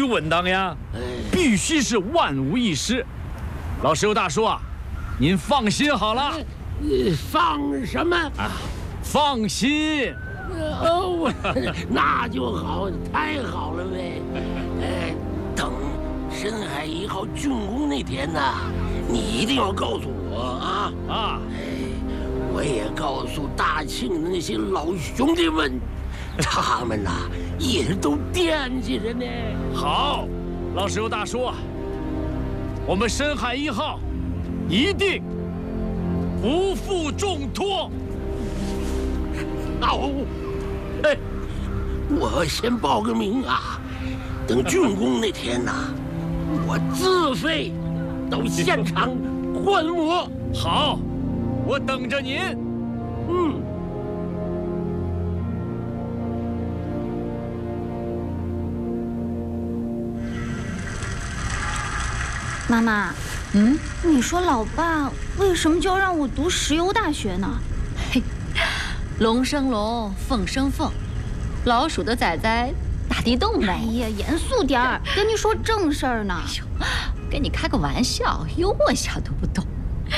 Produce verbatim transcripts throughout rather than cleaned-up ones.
稳当呀，必须是万无一失。老石油大叔啊，您放心好了。 呃，放什么啊？放心。 哦，我那就好，太好了呗。哎，等深海一号竣工那天呢，你一定要告诉我啊啊！哎，我也告诉大庆的那些老兄弟们，他们呐也都惦记着呢。 好，老石油大叔，我们深海一号一定不负重托。 好，哎，我先报个名啊，等竣工那天呐，我自费到现场观摩。 好，我等着您。 嗯。 妈妈，嗯，你说老爸为什么就要让我读石油大学呢？ 嘿，龙生龙，凤生凤，老鼠的崽崽打地洞呗。 哎呀，严肃点儿，跟你说正事儿呢。 哎呦，跟你开个玩笑，幽默一下都不懂。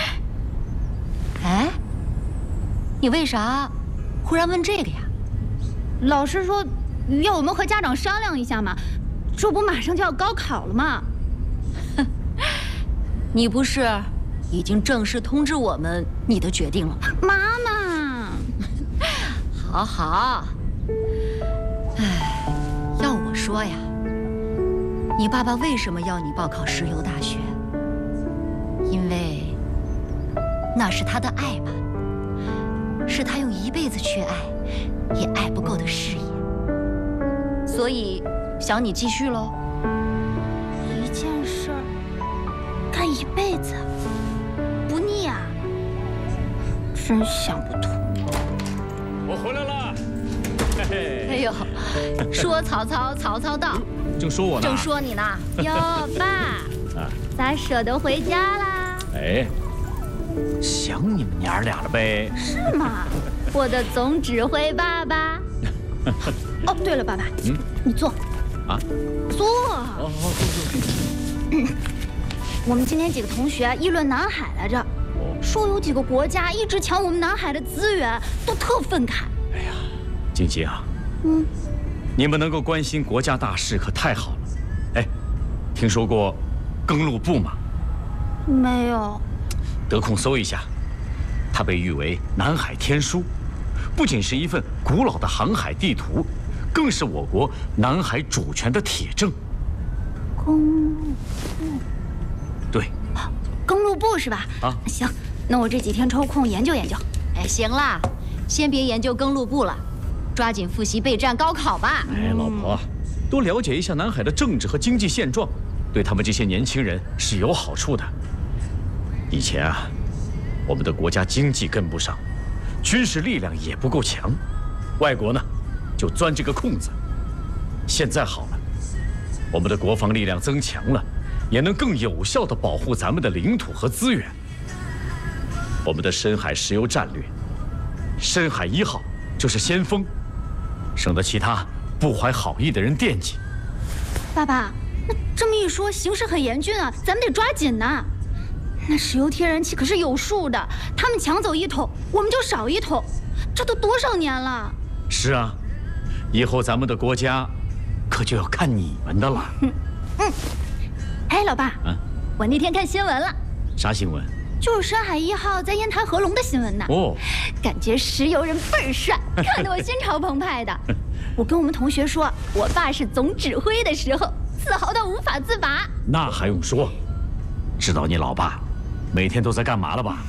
哎，你为啥忽然问这个呀？ 老师说要我们和家长商量一下嘛，这不马上就要高考了吗？ 哼，你不是已经正式通知我们你的决定了吗？ 妈妈， 好好。哎，要我说呀，你爸爸为什么要你报考石油大学？因为那是他的爱吧，是他用一辈子去爱也爱不够的事业，所以想你继续喽。 一件事儿干一辈子，不腻啊？真想不通。 我回来了。嘿嘿。 哎呦，说曹操，曹操到。 正说我呢。 正说你呢。 哟，爸，咋舍得回家啦？ 哎，想你们娘儿俩了呗？ 是吗？我的总指挥爸爸。哦，对了，爸爸，嗯，你坐。啊？坐。哦，坐坐坐。我们今天几个同学议论南海来着，说有几个国家一直抢我们南海的资源，都特愤慨。 哎呀，晶晶啊，嗯，你们能够关心国家大事可太好了。哎，听说过更陆部吗？ 没有。 得空搜一下，它被誉为南海天书，不仅是一份古老的航海地图，更是我国南海主权的铁证。 更陆部。 对。 更陆部是吧？啊，行，那我这几天抽空研究研究。 哎，行啦，先别研究更陆部了，抓紧复习备战高考吧。 哎，老婆，多了解一下南海的政治和经济现状，对他们这些年轻人是有好处的。以前啊，我们的国家经济跟不上，军事力量也不够强，外国呢就钻这个空子。现在好了，我们的国防力量增强了，也能更有效地保护咱们的领土和资源。我们的深海石油战略，深海一号就是先锋，省得其他不怀好意的人惦记。 爸爸，那这么一说，形势很严峻啊，咱们得抓紧呐。那石油天然气可是有数的，他们抢走一桶，我们就少一桶，这都多少年了？ 是啊，以后咱们的国家可就要看你们的了。嗯嗯。哎，老爸，啊，我那天看新闻了。 啥新闻？ 就是深海一号在烟台合龙的新闻呢。哦，感觉石油人倍儿帅，看得我心潮澎湃的。我跟我们同学说，我爸是总指挥的时候，自豪到无法自拔。 那还用说？知道你老爸每天都在干嘛了吧？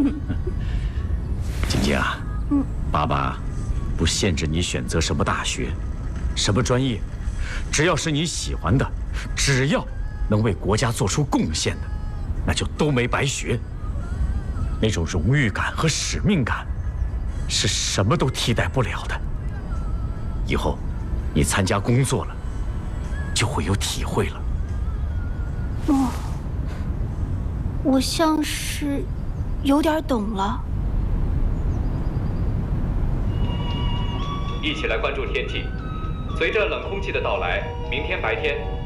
晶晶啊，嗯，爸爸不限制你选择什么大学，什么专业，只要是你喜欢的，只要能为国家做出贡献的，那就都没白学。那种荣誉感和使命感，是什么都替代不了的。以后你参加工作了，就会有体会了。 哦，我像是有点懂了。 一起来关注天气。随着冷空气的到来，明天白天